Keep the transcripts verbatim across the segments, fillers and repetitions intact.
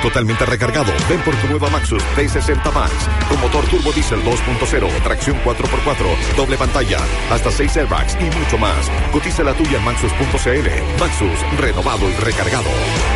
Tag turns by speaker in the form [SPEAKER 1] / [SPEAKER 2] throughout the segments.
[SPEAKER 1] totalmente recargado. Ven por tu nueva Maxus T sesenta Max, con motor turbo diésel dos punto cero, tracción cuatro por cuatro, doble pantalla, hasta seis airbags y mucho más. Cotiza la tuya en maxus punto c l. Maxus, renovado y recargado.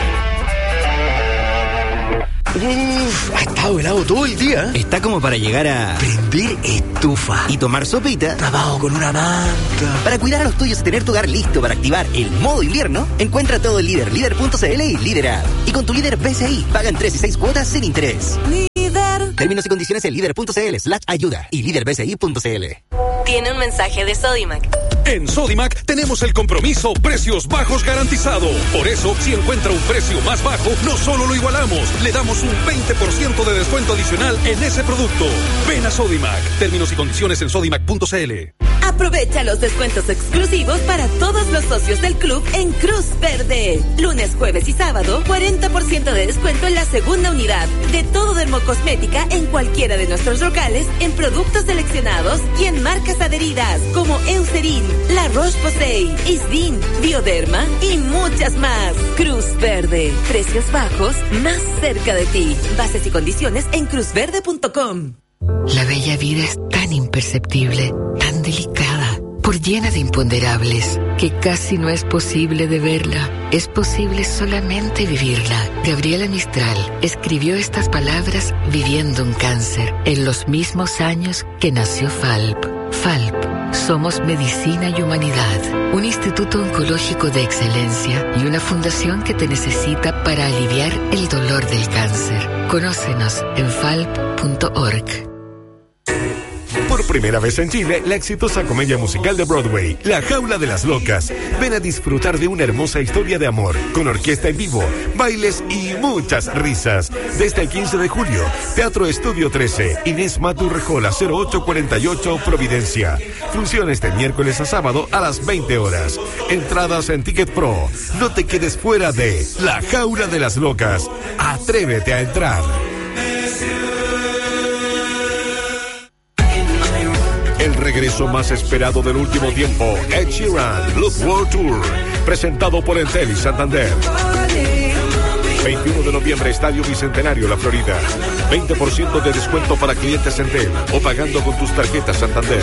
[SPEAKER 2] Uf, ha estado helado todo el día.
[SPEAKER 3] Está como para llegar a
[SPEAKER 2] prender estufa
[SPEAKER 3] y tomar sopita
[SPEAKER 2] tapado con una manta.
[SPEAKER 3] Para cuidar a los tuyos y tener tu hogar listo para activar el modo invierno, encuentra todo en Líder, líder punto c l y Líder App. Y con tu Líder B C I, pagan tres y seis cuotas sin interés. Líder. Términos y condiciones en líder punto c l slash ayuda y líder b c i punto c l.
[SPEAKER 4] Tiene un mensaje de Sodimac.
[SPEAKER 5] En Sodimac tenemos el compromiso precios bajos garantizado. Por eso, si encuentra un precio más bajo, no solo lo igualamos, le damos un veinte por ciento de descuento adicional en ese producto. Ven a Sodimac. Términos y condiciones en sodimac punto c l.
[SPEAKER 4] Aprovecha los descuentos exclusivos para todos los socios del club en Cruz Verde. Lunes, jueves y sábado, cuarenta por ciento de descuento en la segunda unidad de todo dermocosmética en cualquiera de nuestros locales, en productos seleccionados y en marcas adheridas como Eucerin, La Roche-Posay, Isdin, Bioderma y muchas más. Cruz Verde. Precios bajos más cerca de ti. Bases y condiciones en cruz verde punto com.
[SPEAKER 6] La bella vida es tan imperceptible, tan delicada, por llena de imponderables, que casi no es posible de verla. Es posible solamente vivirla. Gabriela Mistral escribió estas palabras viviendo un cáncer, en los mismos años que nació Falp. Falp. Somos Medicina y Humanidad, un instituto oncológico de excelencia y una fundación que te necesita para aliviar el dolor del cáncer. Conócenos en falp punto org.
[SPEAKER 1] Por primera vez en Chile, la exitosa comedia musical de Broadway, La Jaula de las Locas. Ven a disfrutar de una hermosa historia de amor, con orquesta en vivo, bailes y muchas risas. Desde el quince de julio, Teatro Estudio trece, Inés Matu Rejola, cero ocho cuarenta y ocho, Providencia. Funciones de miércoles a sábado a las veinte horas. Entradas en Ticket Pro. No te quedes fuera de La Jaula de las Locas. Atrévete a entrar. El regreso más esperado del último tiempo, Ed Sheeran, Look World Tour, presentado por Entel y Santander. veintiuno de noviembre, Estadio Bicentenario, La Florida. veinte por ciento de descuento para clientes Entel o pagando con tus tarjetas Santander.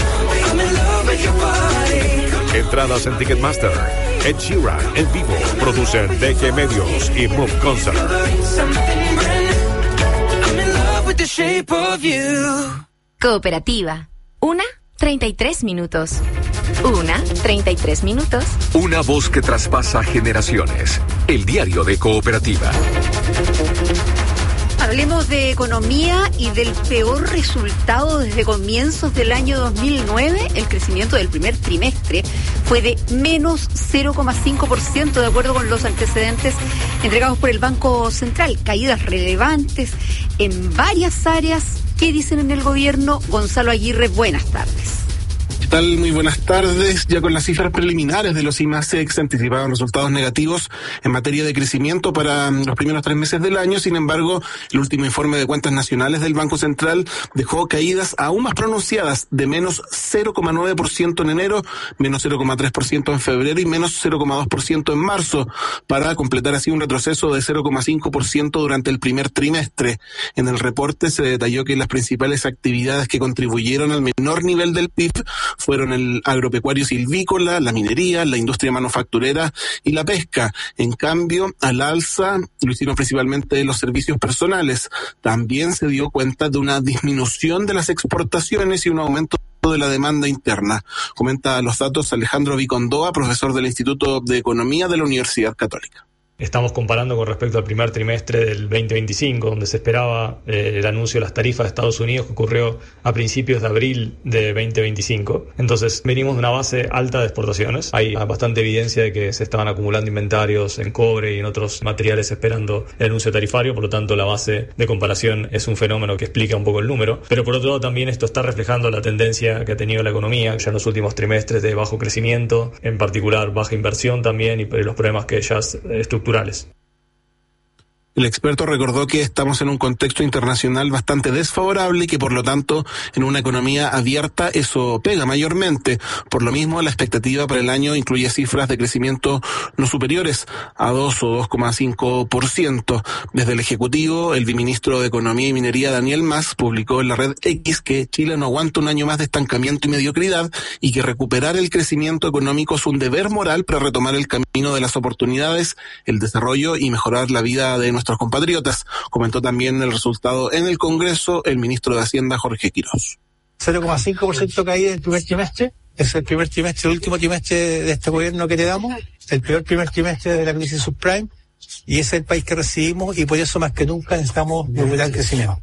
[SPEAKER 1] Entradas en Ticketmaster. Ed Sheeran en vivo. Producen D G Medios y Move Concert.
[SPEAKER 7] Cooperativa. Una, treinta y tres minutos. Una, treinta y tres minutos.
[SPEAKER 8] Una voz que traspasa generaciones. El diario de Cooperativa.
[SPEAKER 9] Hablemos de economía y del peor resultado desde comienzos del año dos mil nueve. El crecimiento del primer trimestre fue de menos cero coma cinco por ciento, de acuerdo con los antecedentes entregados por el Banco Central. Caídas relevantes en varias áreas. ¿Qué dicen en el gobierno? Gonzalo Aguirre, buenas tardes.
[SPEAKER 10] ¿Qué tal? Muy buenas tardes. Ya con las cifras preliminares de los IMASEX anticipaban resultados negativos en materia de crecimiento para los primeros tres meses del año. Sin embargo, el último informe de cuentas nacionales del Banco Central dejó caídas aún más pronunciadas de menos cero coma nueve por ciento en enero, menos cero coma tres por ciento en febrero y menos cero coma dos por ciento en marzo, para completar así un retroceso de cero coma cinco por ciento durante el primer trimestre. En el reporte se detalló que las principales actividades que contribuyeron al menor nivel del P I B fueron el agropecuario silvícola, la minería, la industria manufacturera y la pesca. En cambio, al alza lo hicieron principalmente los servicios personales. También se dio cuenta de una disminución de las exportaciones y un aumento de la demanda interna. Comenta los datos Alejandro Vicondoa, profesor del Instituto de Economía de la Universidad Católica.
[SPEAKER 11] Estamos comparando con respecto al primer trimestre del veinte veinticinco, donde se esperaba eh, el anuncio de las tarifas de Estados Unidos, que ocurrió a principios de abril de veinte veinticinco. Entonces, venimos de una base alta de exportaciones. Hay bastante evidencia de que se estaban acumulando inventarios en cobre y en otros materiales esperando el anuncio tarifario. Por lo tanto, la base de comparación es un fenómeno que explica un poco el número. Pero por otro lado, también esto está reflejando la tendencia que ha tenido la economía ya en los últimos trimestres de bajo crecimiento, en particular baja inversión también, y los problemas que ya estructurales.
[SPEAKER 10] El experto recordó que estamos en un contexto internacional bastante desfavorable y que por lo tanto en una economía abierta eso pega mayormente. Por lo mismo la expectativa para el año incluye cifras de crecimiento no superiores a dos o dos coma cinco por ciento. Desde el Ejecutivo, el viceministro de Economía y Minería Daniel Mas publicó en la red X que Chile no aguanta un año más de estancamiento y mediocridad y que recuperar el crecimiento económico es un deber moral para retomar el camino de las oportunidades, el desarrollo y mejorar la vida de nuestros compatriotas. Comentó también el resultado en el Congreso el ministro de Hacienda, Jorge Quirós.
[SPEAKER 12] cero coma cinco por ciento caída en el primer trimestre. Es el primer trimestre, el último trimestre de este gobierno que heredamos, el peor primer trimestre de la crisis subprime, y es el país que recibimos y por eso más que nunca necesitamos recuperar el crecimiento.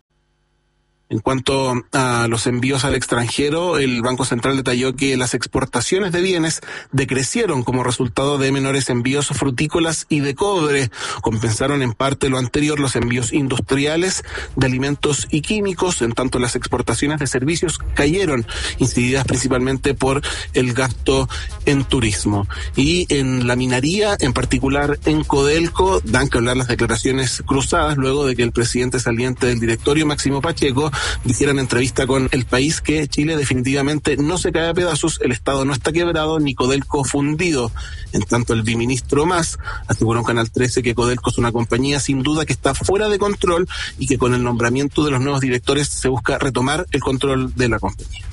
[SPEAKER 10] En cuanto a los envíos al extranjero, el Banco Central detalló que las exportaciones de bienes decrecieron como resultado de menores envíos frutícolas y de cobre. Compensaron en parte lo anterior los envíos industriales de alimentos y químicos, en tanto las exportaciones de servicios cayeron, incididas principalmente por el gasto en turismo. Y en la minería, en particular en Codelco, dan que hablar las declaraciones cruzadas luego de que el presidente saliente del directorio, Máximo Pacheco, dijera en entrevista con El País que Chile definitivamente no se cae a pedazos, el Estado no está quebrado ni Codelco fundido. En tanto, el viceministro Mas aseguró en Canal trece que Codelco es una compañía sin duda que está fuera de control y que con el nombramiento de los nuevos directores se busca retomar el control de la compañía.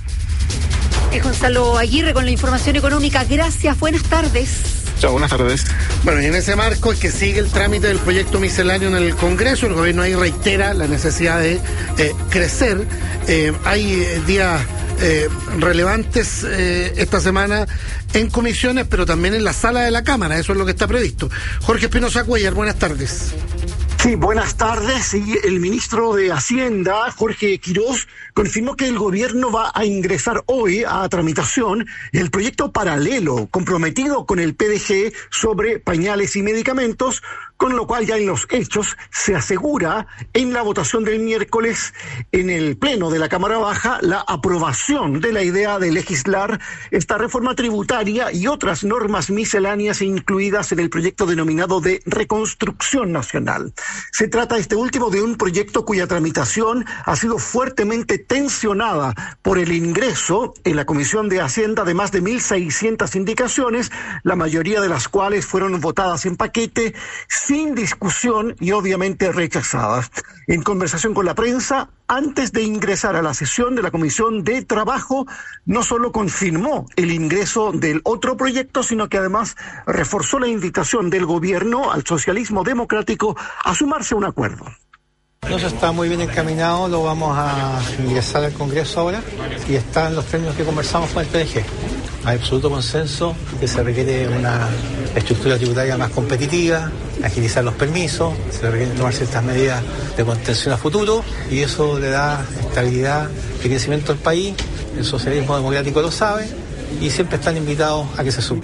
[SPEAKER 9] Es Gonzalo Aguirre con la información económica. Gracias, buenas tardes.
[SPEAKER 10] Chao, buenas tardes.
[SPEAKER 2] Bueno, y en ese marco es que sigue el trámite del proyecto misceláneo en el Congreso. El gobierno ahí reitera la necesidad de eh, crecer. Eh, hay eh, días eh, relevantes eh, esta semana en comisiones, pero también en la sala de la Cámara. Eso es lo que está previsto. Jorge Espinosa Cuellar, buenas tardes.
[SPEAKER 13] Sí, buenas tardes. Y el ministro de Hacienda, Jorge Quirós, confirmó que el gobierno va a ingresar hoy a tramitación el proyecto paralelo comprometido con el P D G sobre pañales y medicamentos, con lo cual ya en los hechos se asegura en la votación del miércoles en el Pleno de la Cámara Baja la aprobación de la idea de legislar esta reforma tributaria y otras normas misceláneas incluidas en el proyecto denominado de Reconstrucción Nacional. Se trata este último de un proyecto cuya tramitación ha sido fuertemente tensionada por el ingreso en la Comisión de Hacienda de más de mil seiscientas indicaciones, la mayoría de las cuales fueron votadas en paquete, sin discusión y obviamente rechazadas. En conversación con la prensa, antes de ingresar a la sesión de la Comisión de Trabajo, no solo confirmó el ingreso del otro proyecto, sino que además reforzó la invitación del gobierno al socialismo democrático a sumarse a un acuerdo.
[SPEAKER 12] Eso está muy bien encaminado, lo vamos a ingresar al Congreso ahora y están los términos que conversamos con el P D G. Hay absoluto consenso que se requiere una estructura tributaria más competitiva, agilizar los permisos, se requieren tomar ciertas medidas de contención a futuro y eso le da estabilidad y crecimiento al país. El socialismo democrático lo sabe y siempre están invitados a que se sumen.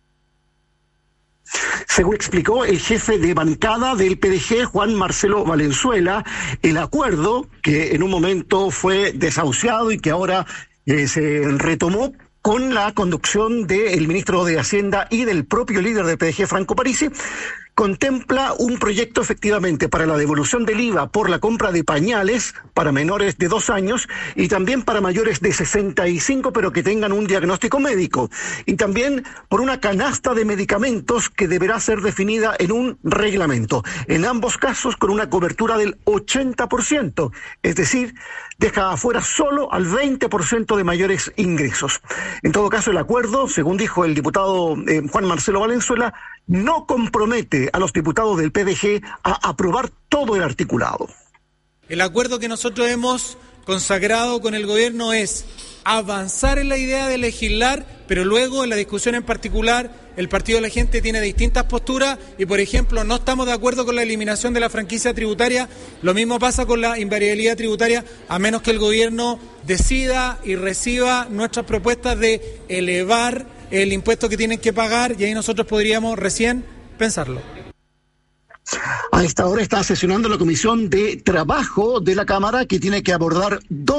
[SPEAKER 13] Según explicó el jefe de bancada del P D G, Juan Marcelo Valenzuela, el acuerdo que en un momento fue desahuciado y que ahora eh, se retomó con la conducción del ministro de Hacienda y del propio líder del P D G, Franco Parisi, contempla un proyecto efectivamente para la devolución del I V A por la compra de pañales para menores de dos años y también para mayores de sesenta y cinco pero que tengan un diagnóstico médico, y también por una canasta de medicamentos que deberá ser definida en un reglamento, en ambos casos con una cobertura del ochenta por ciento, es decir, deja afuera solo al veinte por ciento de mayores ingresos. En todo caso, el acuerdo, según dijo el diputado eh, Juan Marcelo Valenzuela, no compromete a los diputados del P D G a aprobar todo el articulado.
[SPEAKER 14] El acuerdo que nosotros hemos consagrado con el gobierno es avanzar en la idea de legislar, pero luego en la discusión en particular el Partido de la Gente tiene distintas posturas y, por ejemplo, no estamos de acuerdo con la eliminación de la franquicia tributaria. Lo mismo pasa con la invariabilidad tributaria, a menos que el gobierno decida y reciba nuestras propuestas de elevar el impuesto que tienen que pagar, y ahí nosotros podríamos recién pensarlo.
[SPEAKER 13] A esta hora está sesionando la Comisión de Trabajo de la Cámara, que tiene que abordar dos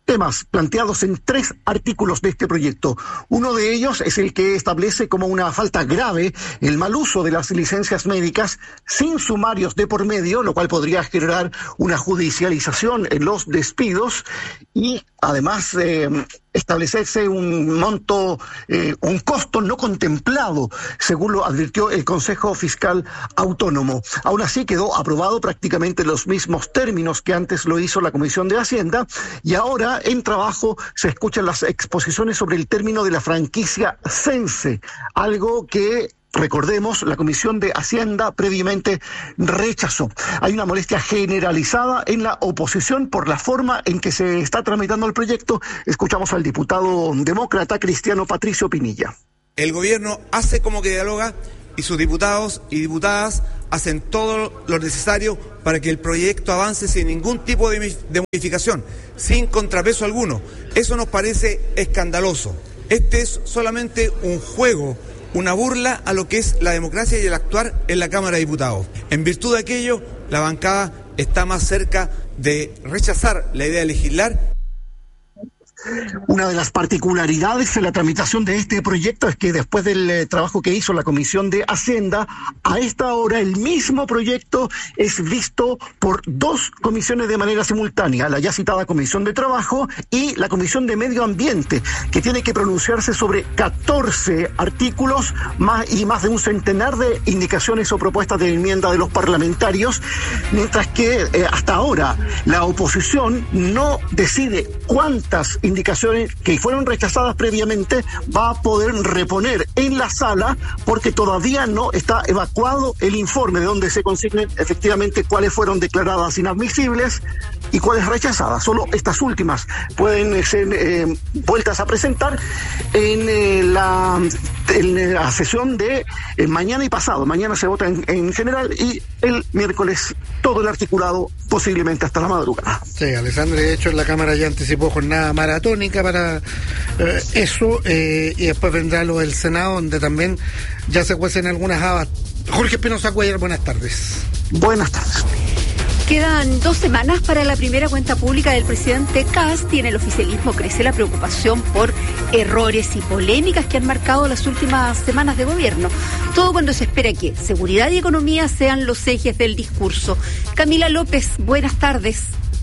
[SPEAKER 13] temas planteados en tres artículos de este proyecto. Uno de ellos es el que establece como una falta grave el mal uso de las licencias médicas sin sumarios de por medio, lo cual podría generar una judicialización en los despidos y además eh, establecerse un monto, eh, un costo no contemplado, según lo advirtió el Consejo Fiscal Autónomo. Aún así quedó aprobado prácticamente en los mismos términos que antes lo hizo la Comisión de Hacienda y ahora en trabajo se escuchan las exposiciones sobre el término de la franquicia Sense, algo que recordemos, la Comisión de Hacienda previamente rechazó. Hay una molestia generalizada en la oposición por la forma en que se está tramitando el proyecto. Escuchamos al diputado demócrata Cristiano Patricio Pinilla.
[SPEAKER 15] El gobierno hace como que dialoga y sus diputados y diputadas hacen todo lo necesario para que el proyecto avance sin ningún tipo de, de modificación, sin contrapeso alguno. Eso nos parece escandaloso. Este es solamente un juego, una burla a lo que es la democracia y el actuar en la Cámara de Diputados. En virtud de aquello, la bancada está más cerca de rechazar la idea de legislar.
[SPEAKER 13] Una de las particularidades en la tramitación de este proyecto es que después del eh, trabajo que hizo la Comisión de Hacienda, a esta hora el mismo proyecto es visto por dos comisiones de manera simultánea, la ya citada Comisión de Trabajo y la Comisión de Medio Ambiente, que tiene que pronunciarse sobre catorce artículos más y más de un centenar de indicaciones o propuestas de enmienda de los parlamentarios, mientras que eh, hasta ahora la oposición no decide cuántas indicaciones que fueron rechazadas previamente va a poder reponer en la sala porque todavía no está evacuado el informe de donde se consignen efectivamente cuáles fueron declaradas inadmisibles y cuáles rechazadas. Solo estas últimas pueden ser eh, vueltas a presentar en, eh, la, en la sesión de eh, mañana y pasado. Mañana se vota en, en general y el miércoles todo el articulado posiblemente hasta la madrugada.
[SPEAKER 2] Sí, Alessandro, de hecho en la Cámara ya anticipó jornada maratónica para eh, eso eh, y después vendrá lo del Senado donde también ya se cuecen algunas habas. Jorge Espinosa Cuellar, buenas tardes.
[SPEAKER 13] Buenas tardes.
[SPEAKER 9] Quedan dos semanas para la primera cuenta pública del presidente Kast y en el oficialismo crece la preocupación por errores y polémicas que han marcado las últimas semanas de gobierno. Todo cuando se espera que seguridad y economía sean los ejes del discurso. Camila López, buenas tardes.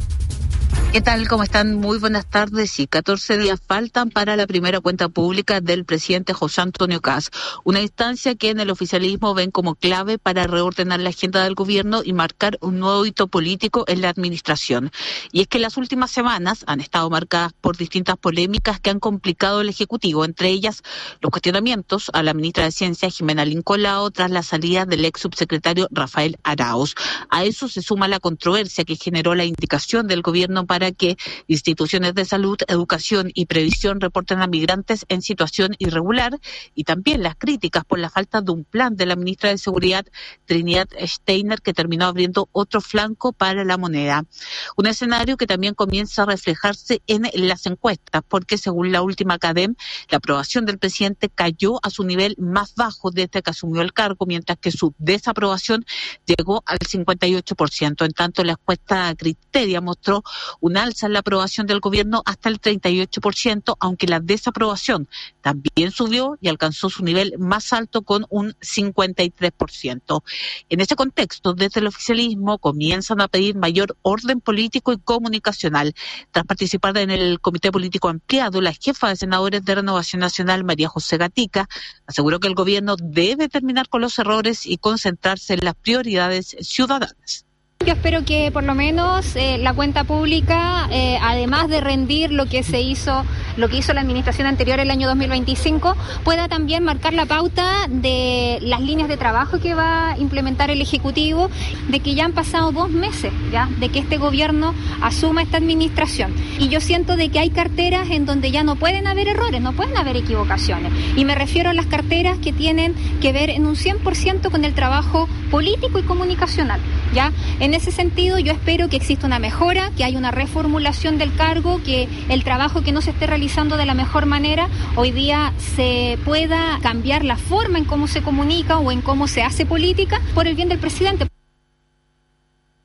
[SPEAKER 16] ¿Qué tal? ¿Cómo están? Muy buenas tardes. Y catorce días faltan para la primera cuenta pública del presidente José Antonio Kast, una instancia que en el oficialismo ven como clave para reordenar la agenda del gobierno y marcar un nuevo hito político en la administración. Y es que las últimas semanas han estado marcadas por distintas polémicas que han complicado el Ejecutivo, entre ellas los cuestionamientos a la ministra de Ciencia, Jimena Lincolao, tras la salida del ex subsecretario Rafael Arauz. A eso se suma la controversia que generó la indicación del gobierno para que instituciones de salud, educación y previsión reporten a migrantes en situación irregular y también las críticas por la falta de un plan de la ministra de Seguridad, Trinidad Steiner, que terminó abriendo otro flanco para la moneda. Un escenario que también comienza a reflejarse en las encuestas, porque según la última CADEM, la aprobación del presidente cayó a su nivel más bajo desde que asumió el cargo, mientras que su desaprobación llegó al cincuenta y ocho por ciento. En tanto, la encuesta Criteria mostró un alza en la aprobación del gobierno hasta el treinta y ocho por ciento, aunque la desaprobación también subió y alcanzó su nivel más alto con un cincuenta y tres por ciento. En ese contexto, desde el oficialismo comienzan a pedir mayor orden político y comunicacional. Tras participar en el Comité Político Ampliado, la jefa de senadores de Renovación Nacional, María José Gatica, aseguró que el gobierno debe terminar con los errores y concentrarse en las prioridades ciudadanas.
[SPEAKER 17] Yo espero que por lo menos eh, la cuenta pública, eh, además de rendir lo que se hizo, lo que hizo la administración anterior el año dos mil veinticinco, pueda también marcar la pauta de las líneas de trabajo que va a implementar el Ejecutivo, de que ya han pasado dos meses ya de que este gobierno asuma esta administración. Y yo siento de que hay carteras en donde ya no pueden haber errores, no pueden haber equivocaciones. Y me refiero a las carteras que tienen que ver en un cien por ciento con el trabajo político y comunicacional, ¿ya? En ese sentido, yo espero que exista una mejora, que haya una reformulación del cargo, que el trabajo que no se esté realizando de la mejor manera, hoy día se pueda cambiar la forma en cómo se comunica o en cómo se hace política por el bien del presidente.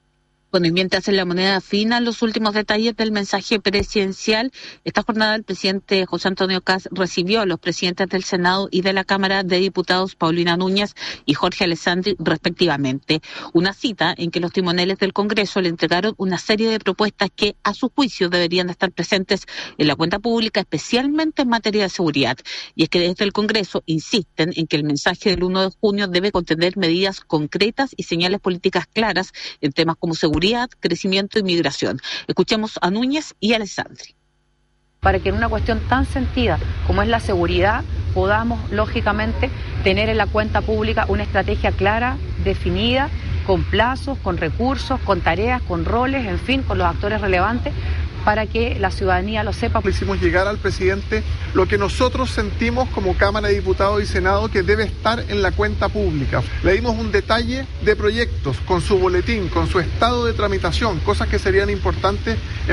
[SPEAKER 16] Bueno, y mientras en la moneda fina, los últimos detalles del mensaje presidencial, esta jornada el presidente José Antonio Kast recibió a los presidentes del Senado y de la Cámara de Diputados, Paulina Núñez y Jorge Alessandri, respectivamente. Una cita en que los timoneles del Congreso le entregaron una serie de propuestas que, a su juicio, deberían estar presentes en la cuenta pública, especialmente en materia de seguridad. Y es que desde el Congreso insisten en que el mensaje del uno de junio debe contener medidas concretas y señales políticas claras en temas como seguridad, crecimiento y migración. Escuchemos a Núñez y a Alessandri.
[SPEAKER 18] Para que en una cuestión tan sentida como es la seguridad podamos, lógicamente, tener en la cuenta pública una estrategia clara, definida, con plazos, con recursos, con tareas, con roles, en fin, con los actores relevantes, para que la ciudadanía lo sepa.
[SPEAKER 19] Le hicimos llegar al presidente lo que nosotros sentimos como Cámara de Diputados y Senado que debe estar en la cuenta pública. Le dimos un detalle de proyectos con su boletín, con su estado de tramitación, cosas que serían importantes en